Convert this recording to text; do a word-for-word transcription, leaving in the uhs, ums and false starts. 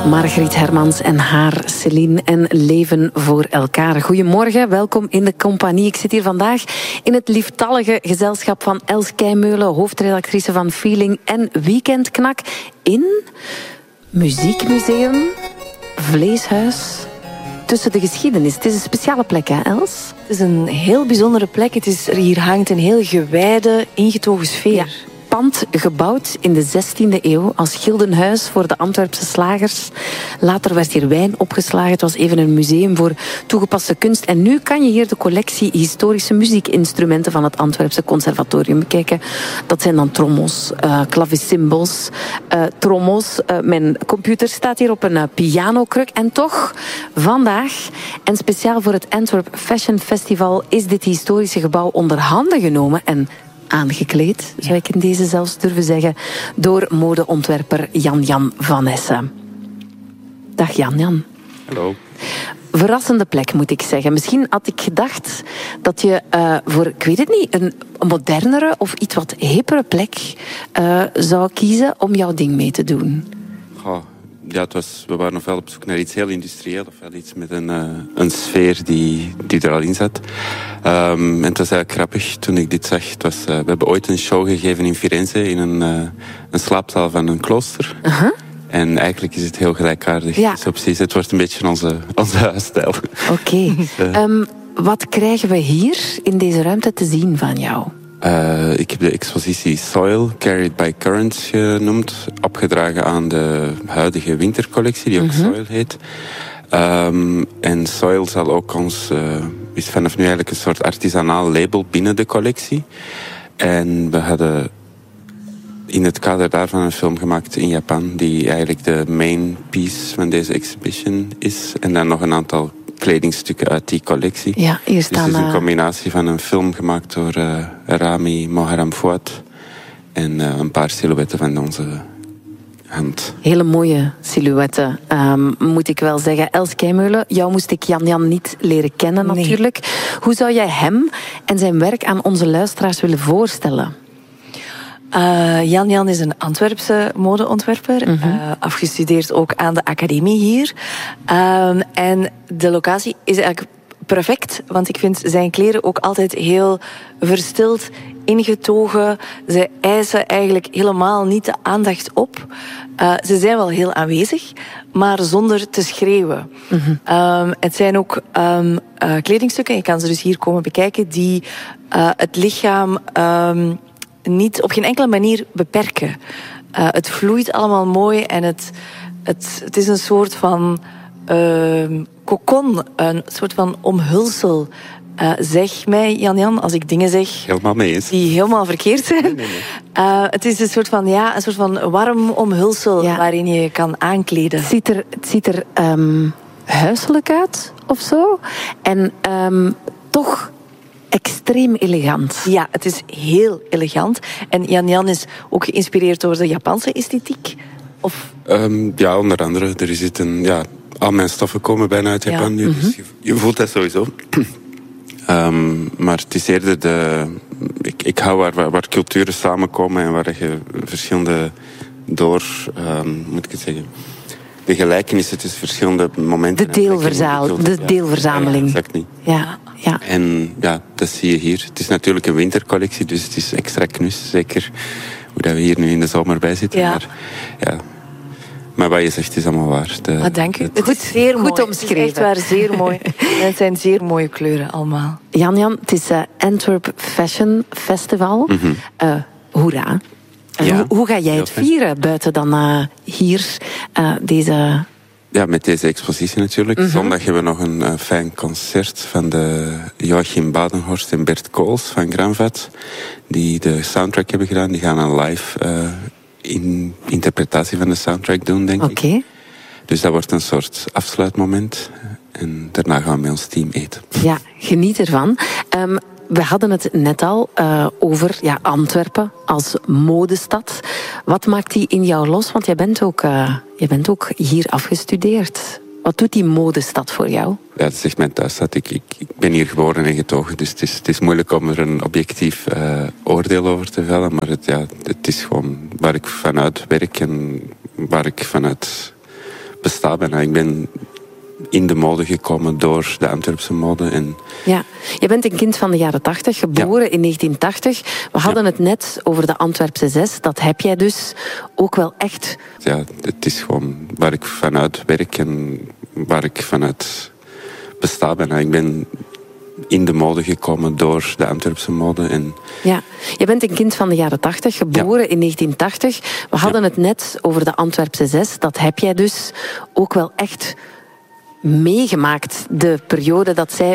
Margriet Hermans en haar Céline en Leven voor elkaar. Goedemorgen, welkom in de compagnie. Ik zit hier vandaag in het lieftallige gezelschap van Els Keimeulen, hoofdredactrice van Feeling en Weekendknak in Muziekmuseum Vleeshuis tussen de geschiedenis. Het is een speciale plek, hè, Els? Het is een heel bijzondere plek. Het is, hier hangt een heel gewijde, ingetogen sfeer. Ja. Pand gebouwd in de zestiende eeuw als gildenhuis voor de Antwerpse slagers. Later werd hier wijn opgeslagen. Het was even een museum voor toegepaste kunst. En nu kan je hier de collectie historische muziekinstrumenten van het Antwerpse Conservatorium bekijken. Dat zijn dan trommels, uh, klavecimbals, uh, trommels. Uh, mijn computer staat hier op een uh, pianokruk. En toch, vandaag, en speciaal voor het Antwerp Fashion Festival, is dit historische gebouw onder handen genomen en aangekleed, zou ik in deze zelfs durven zeggen, door modeontwerper Jan-Jan van Essen. Dag Jan-Jan. Hallo. Verrassende plek, moet ik zeggen. Misschien had ik gedacht dat je uh, voor, ik weet het niet, een modernere of iets wat hippere plek uh, zou kiezen om jouw ding mee te doen. Oh, ja, het was, we waren ofwel op zoek naar iets heel industrieel, ofwel iets met een, uh, een sfeer die, die er al in zat. Um, en het was eigenlijk grappig toen ik dit zag. Het was, uh, we hebben ooit een show gegeven in Firenze in een, uh, een slaapzaal van een klooster. Uh-huh. En eigenlijk is het heel gelijkaardig. Ja. Dus precies, het wordt een beetje onze, onze huisstijl. Oké. Okay. uh. um, wat krijgen we hier in deze ruimte te zien van jou? Uh, ik heb de expositie Soil, Carried by Currents genoemd. Opgedragen aan de huidige wintercollectie, die ook uh-huh. Soil heet. Um, en Soil zal ook ons, uh, is vanaf nu eigenlijk een soort artisanaal label binnen de collectie. En we hadden in het kader daarvan een film gemaakt in Japan, die eigenlijk de main piece van deze exhibition is. En dan nog een aantal kledingstukken uit die collectie. Ja, hier staan, dus het is een uh... combinatie van een film gemaakt door uh, Rami Moharam Fouad en uh, een paar silhouetten van onze hand. Hele mooie silhouetten, um, moet ik wel zeggen. Els Keimeulen, jou moest ik Jan-Jan niet leren kennen natuurlijk. Nee. Hoe zou jij hem en zijn werk aan onze luisteraars willen voorstellen? Uh, Jan-Jan is een Antwerpse modeontwerper. Uh-huh. Uh, afgestudeerd ook aan de academie hier. Uh, en de locatie is eigenlijk perfect, want ik vind zijn kleren ook altijd heel verstild, ingetogen. Ze eisen eigenlijk helemaal niet de aandacht op. Uh, ze zijn wel heel aanwezig, maar zonder te schreeuwen. Uh-huh. Um, het zijn ook um, uh, kledingstukken, je kan ze dus hier komen bekijken, die uh, het lichaam Um, niet op geen enkele manier beperken. Uh, het vloeit allemaal mooi en het, het, het is een soort van uh, kokon, een soort van omhulsel. Uh, zeg mij, Jan-Jan, als ik dingen zeg helemaal mee eens. Die helemaal verkeerd zijn. Nee, nee, nee. Uh, het is een soort van, ja, een soort van warm omhulsel, ja, waarin je je kan aankleden. Het ziet er, het ziet er um, huiselijk uit, of zo. En um, toch extreem elegant. Ja, het is heel elegant. En Jan-Jan is ook geïnspireerd door de Japanse esthetiek? Of? Um, ja, onder andere. Er zit een, ja, al mijn stoffen komen bijna uit Japan nu, ja. Dus je, je voelt dat sowieso. um, maar het is eerder de... Ik, ik hou waar, waar, waar culturen samenkomen en waar je verschillende door... Um, moet ik het zeggen... De gelijkenissen tussen verschillende momenten. De, deelverzaal, de ja, deelverzameling. Ja, exact niet. Ja, ja. En ja, dat zie je hier. Het is natuurlijk een wintercollectie, dus het is extra knus. Zeker hoe dat we hier nu in de zomer bij zitten. Ja. Maar, ja. maar wat je zegt is allemaal waar. De, ah, dank u. Het, het is zeer goed mooi. omschreven. Het is echt waar, zeer mooi. En het zijn zeer mooie kleuren allemaal. Jan-Jan, het is uh, Antwerp Fashion Festival. Mm-hmm. Uh, hoera. Ja, hoe, hoe ga jij het vieren buiten dan uh, hier uh, deze... Ja, met deze expositie natuurlijk. Mm-hmm. Zondag hebben we nog een uh, fijn concert van de Joachim Badenhorst en Bert Kools van Granvat. Die de soundtrack hebben gedaan. Die gaan een live uh, in interpretatie van de soundtrack doen, denk okay. ik. Dus dat wordt een soort afsluitmoment. En daarna gaan we met ons team eten. Ja, geniet ervan. Um, We hadden het net al uh, over ja, Antwerpen als modestad. Wat maakt die in jou los? Want jij bent ook, uh, jij bent ook hier afgestudeerd. Wat doet die modestad voor jou? Ja, dat is echt mijn thuisstad. Ik, ik, ik ben hier geboren en getogen. Dus het is, het is moeilijk om er een objectief uh, oordeel over te vellen. Maar het, ja, het is gewoon waar ik vanuit werk en waar ik vanuit bestaat bijna. Ik ben in de mode gekomen door de Antwerpse mode. En ja, je bent een kind van de jaren tachtig, geboren ja. in negentien tachtig. We hadden ja. het net over de Antwerpse zes. Dat heb jij dus ook wel echt. Ja, het is gewoon waar ik vanuit werk en waar ik vanuit besta bijna. Ik ben in de mode gekomen door de Antwerpse mode. En ja, je bent een kind van de jaren tachtig, geboren ja. in negentien tachtig. We hadden ja. het net over de Antwerpse zes. Dat heb jij dus ook wel echt meegemaakt. De periode dat zij